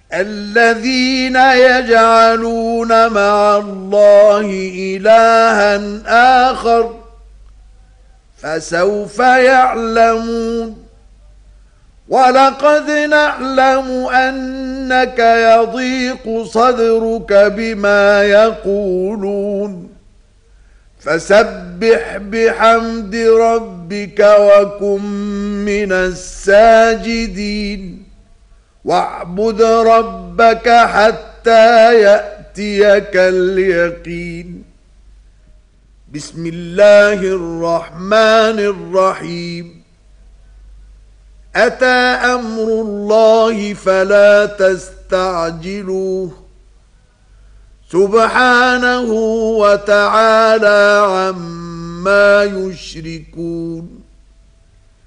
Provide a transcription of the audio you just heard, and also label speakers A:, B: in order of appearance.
A: الذين يجعلون مع الله إلها آخر فسوف يعلمون ولقد نعلم أنك يضيق صدرك بما يقولون فسبح بحمد ربك وكن من الساجدين واعبد ربك حتى يأتيك اليقين بسم الله الرحمن الرحيم أتى أمر الله فلا تستعجلوه سبحانه وتعالى عما يشركون